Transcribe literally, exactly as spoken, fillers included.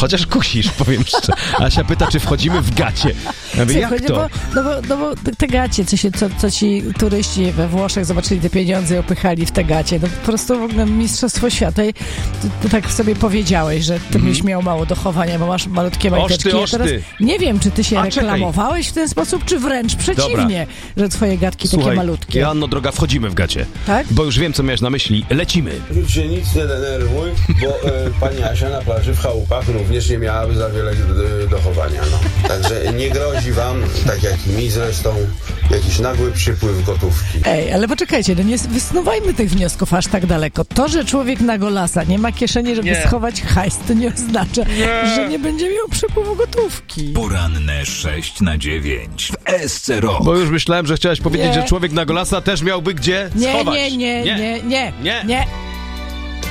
Chociaż kusisz, powiem szczerze. Asia pyta, czy wchodzimy w gacie. Ja mówię, jak Słuchaj, to? Bo, no, bo, no bo te gacie, co, się, co, co ci turyści we Włoszech zobaczyli te pieniądze i opychali w te gacie. No po prostu w ogóle mistrzostwo świata. I ty, ty tak sobie powiedziałeś, że ty byś miał mało do chowania, bo masz malutkie majteczki. Oszty, oszty. Ja teraz nie wiem, czy ty się A, reklamowałeś w ten sposób, czy wręcz przeciwnie, że twoje gatki Słuchaj, takie malutkie. Joanno droga, wchodzimy w gacie. Tak? Bo już wiem, co miałeś na myśli. Lecimy. Już się nic nie denerwuj, bo e, pani Asia na plaży w chałupach również nie miałaby za wiele do, do chowania. No. Także nie grozi wam, tak jak i mi zresztą, jakiś nagły przypływ gotówki. Ej, ale poczekajcie, no nie wysnuwajmy tych wniosków aż tak daleko. To, że człowiek na golasa nie ma kieszeni, żeby Nie. schować hajs, to nie oznacza, nie. że nie będzie miał przepływu gotówki. Poranne sześć na dziewięć w S C Rock. Bo już myślałem, że chciałaś powiedzieć, Nie. że człowiek na golasa też miałby gdzie Nie, schować. nie, nie, nie, nie, nie, Nie. nie.